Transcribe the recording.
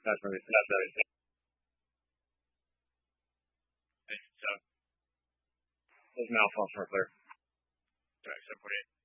That's very sad. So, There's malfunction repair. sorry, so 48.